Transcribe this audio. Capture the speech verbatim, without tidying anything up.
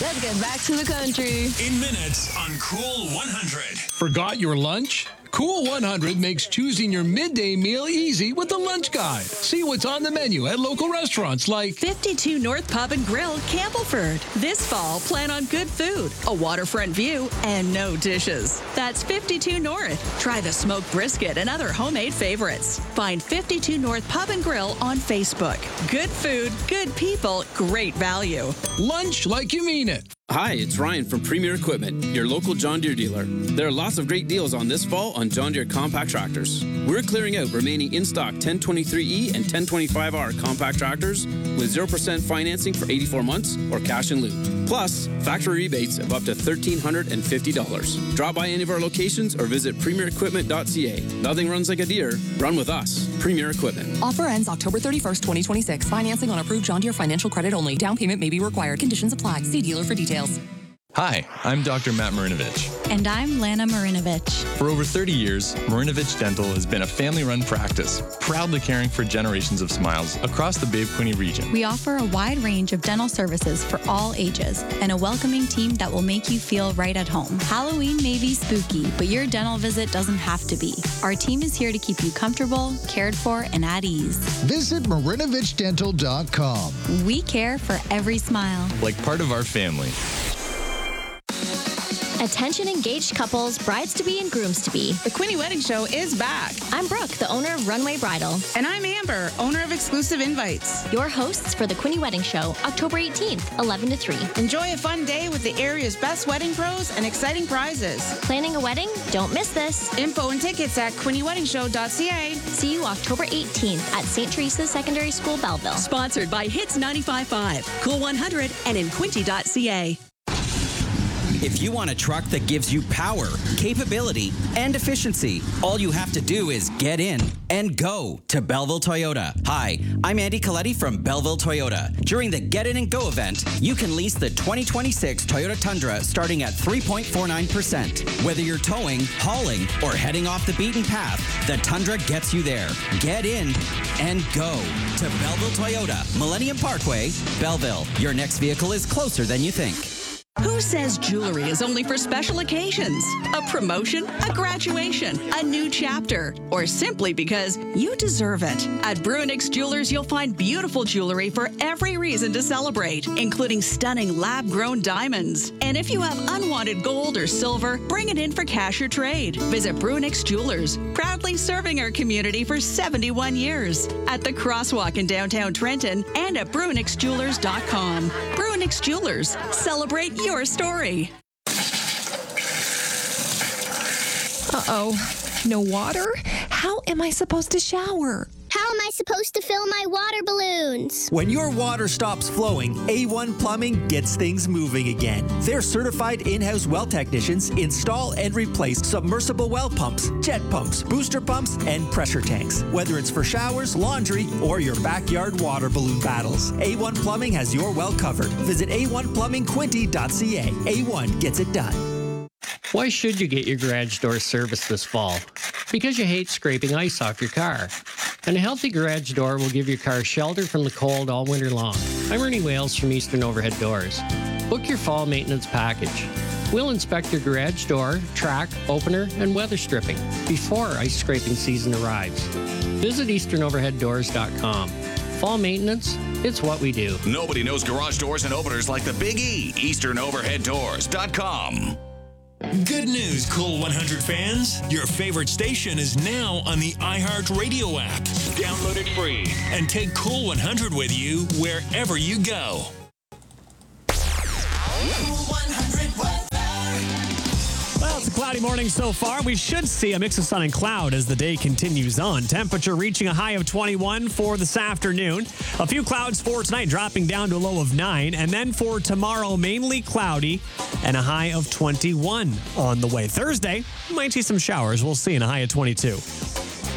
Let's get back to the country. In minutes on Cool one hundred. Forgot your lunch? Cool one hundred makes choosing your midday meal easy with the lunch guide. See what's on the menu at local restaurants like fifty-two North Pub and Grill, Campbellford. This fall, plan on good food, a waterfront view, and no dishes. That's fifty-two North. Try the smoked brisket and other homemade favorites. Find fifty-two North Pub and Grill on Facebook. Good food, good people, great value. lunch like you mean it. Hi, it's Ryan from Premier Equipment, your local John Deere dealer. There are lots of great deals on this fall on John Deere compact tractors. We're clearing out remaining in-stock ten twenty-three E and ten twenty-five R compact tractors with zero percent financing for eighty-four months or cash in lieu. Plus, factory rebates of up to one thousand three hundred fifty dollars. Drop by any of our locations or visit premier equipment dot c a. Nothing runs like a Deere. Run with us. Premier Equipment. Offer ends October thirty-first, twenty twenty-six. Financing on approved John Deere financial credit only. Down payment may be required. Conditions apply. See dealer for details. Hi, I'm Doctor Matt Marinovich. And I'm Lana Marinovich. For over thirty years, Marinovich Dental has been a family-run practice, proudly caring for generations of smiles across the Bay of Quinte region. We offer a wide range of dental services for all ages and a welcoming team that will make you feel right at home. Halloween may be spooky, but your dental visit doesn't have to be. Our team is here to keep you comfortable, cared for, and at ease. Visit marinovich dental dot com. We care for every smile. Like part of our family. Attention engaged couples, brides-to-be and grooms-to-be. The Quinte Wedding Show is back. I'm Brooke, the owner of Runway Bridal. And I'm Amber, owner of Exclusive Invites. Your hosts for the Quinte Wedding Show, October eighteenth, eleven to three. Enjoy a fun day with the area's best wedding pros and exciting prizes. Planning a wedding? Don't miss this. Info and tickets at quinte wedding show dot c a. See you October eighteenth at Saint Teresa's Secondary School, Belleville. Sponsored by Hits ninety-five point five, Cool one hundred, and in quinte dot c a. If you want a truck that gives you power, capability, and efficiency, all you have to do is get in and go to Belleville Toyota. Hi, I'm Andy Coletti from Belleville Toyota. During the Get In and Go event, you can lease the twenty twenty-six Toyota Tundra starting at three point four nine percent. Whether you're towing, hauling, or heading off the beaten path, the Tundra gets you there. Get in and go to Belleville Toyota, Millennium Parkway, Belleville. Your next vehicle is closer than you think. Who says jewelry is only for special occasions? A promotion, a graduation, a new chapter, or simply because you deserve it. At Bruinix Jewelers, you'll find beautiful jewelry for every reason to celebrate, including stunning lab-grown diamonds. And if you have unwanted gold or silver, bring it in for cash or trade. Visit Bruinix Jewelers, proudly serving our community for seventy-one years. At the Crosswalk in downtown Trenton and at bruinix jewelers dot com. Bruinix Jewelers, celebrate your story. Uh-oh. No water? How am I supposed to shower? How am I supposed to fill my water balloons? When your water stops flowing, A one Plumbing gets things moving again. Their certified in-house well technicians install and replace submersible well pumps, jet pumps, booster pumps, and pressure tanks. Whether it's for showers, laundry, or your backyard water balloon battles, A one Plumbing has your well covered. Visit a one plumbing quinte dot c a. A one gets it done. Why should you get your garage door serviced this fall? Because you hate scraping ice off your car. And a healthy garage door will give your car shelter from the cold all winter long. I'm Ernie Wales from Eastern Overhead Doors. Book your fall maintenance package. We'll inspect your garage door, track, opener, and weather stripping before ice scraping season arrives. Visit eastern overhead doors dot com. Fall maintenance, it's what we do. Nobody knows garage doors and openers like the Big E. eastern overhead doors dot com. Good news, Cool one hundred fans. Your favorite station is now on the iHeartRadio app. Download it free and take Cool one hundred with you wherever you go. Cool one hundred weather. Well, it's a cloudy morning so far. We should see a mix of sun and cloud as the day continues on. Temperature reaching a high of twenty-one for this afternoon. A few clouds for tonight, dropping down to a low of nine. And then for tomorrow, mainly cloudy and a high of twenty-one on the way. Thursday, might see some showers. We'll see in a high of twenty-two.